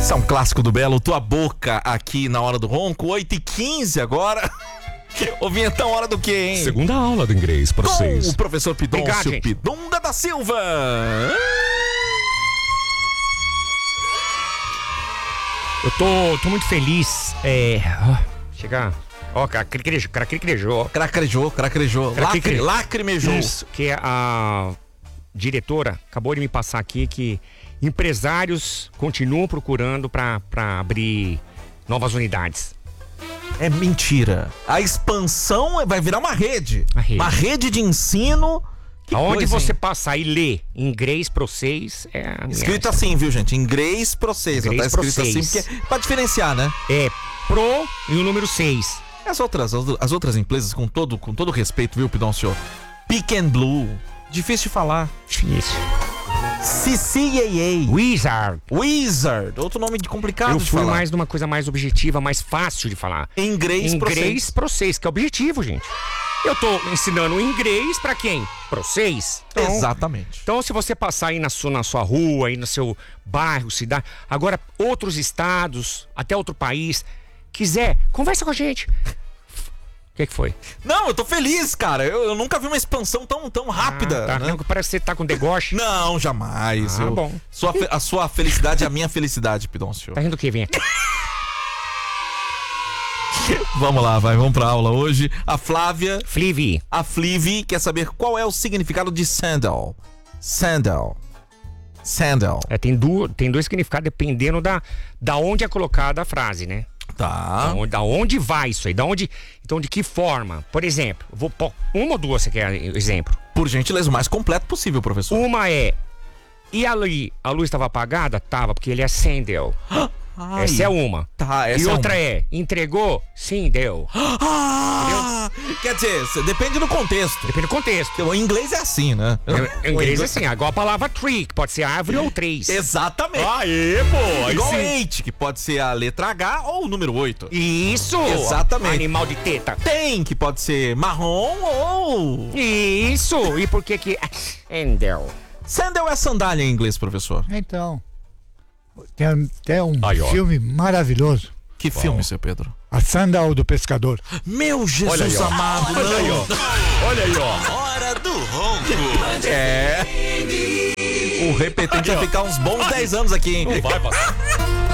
Isso é um clássico do Belo, Tua Boca, aqui na Hora do Ronco, 8h15 agora. Ô, Vinhetão, hora do quê, hein? Segunda aula do inglês para vocês. Com o professor Pidoncio Pidonga da Silva. Eu tô muito feliz. Chegar. Ó, craquejou. Cracrejou. Lacrimejou. Isso, que a diretora acabou de me passar aqui que empresários continuam procurando pra abrir novas unidades. É mentira. A expansão vai virar uma rede. Uma rede de ensino. Aonde você passar e ler inglês pra vocês escrito assim, viu, gente? Inglês pra vocês. Tá escrito assim porque pra diferenciar, né? É pro e o número 6. As outras empresas, com todo respeito, viu, Pidoncio? Pick and Blue. Difícil de falar. Difícil. CCAA. Wizard. Outro nome complicado de falar. Eu fui mais numa coisa mais objetiva, mais fácil de falar. Inglês pra vocês, que é objetivo, gente. Eu tô ensinando inglês pra quem? Pra vocês. Então, exatamente. Então, se você passar aí na sua rua, aí no seu bairro, cidade, agora outros estados, até outro país, quiser, conversa com a gente. O que foi? Não, eu tô feliz, cara. Eu nunca vi uma expansão tão rápida. Tá, né? Parece que você tá com deboche. Não, jamais. Bom. A sua felicidade é a minha felicidade, Pidoncio. Tá rindo o quê? Vem aqui. Vamos lá, vamos pra aula hoje. A Flávia. A Flivi quer saber qual é o significado de sandal. Sandal. Tem dois significados dependendo da onde é colocada a frase, né? Tá. Da onde vai isso aí? Então, de que forma? Por exemplo, vou pôr uma ou duas, você quer exemplo? Por gentileza, o mais completo possível, professor. Uma é... E a luz estava apagada? Tava, porque ele é sandal. Essa é uma. Tá, essa e é outra uma. entregou? Sim, deu. Quer dizer, depende do contexto. Depende do contexto. O inglês é assim, né? O inglês é assim, igual a palavra tree, que pode ser árvore ou 3. Exatamente. Aê, pô. Igual 8, que pode ser a letra H ou o número 8. Isso. Exatamente. Animal de teta. Tem, que pode ser marrom ou... Isso. E por que Sandal? Sandal é sandália em inglês, professor. Então, tem um filme maravilhoso. Que filme, seu Pedro? A Sandal do Pescador. Meu Jesus amado. Olha aí, ó. Hora do Ronco. O repetente vai ficar uns bons 10 anos aqui, hein? Não vai passar.